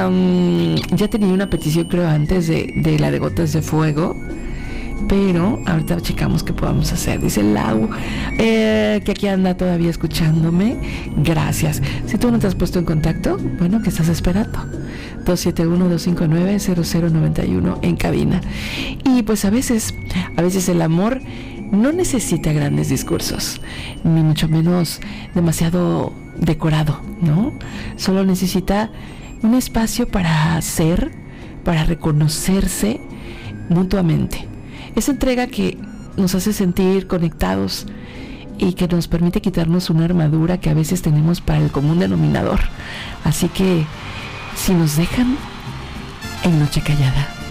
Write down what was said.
Ya tenía una petición, creo, antes de la de Gotas de Fuego, pero ahorita checamos qué podamos hacer. Dice Lau, que aquí anda todavía escuchándome. Gracias. Si tú no te has puesto en contacto, bueno, ¿qué estás esperando? 271-259-0091 en cabina. Y pues a veces el amor no necesita grandes discursos, ni mucho menos demasiado decorado, ¿no? Solo necesita un espacio para ser, para reconocerse mutuamente. Esa entrega que nos hace sentir conectados y que nos permite quitarnos una armadura que a veces tenemos para el común denominador. Así que, si nos dejan en Noche Callada.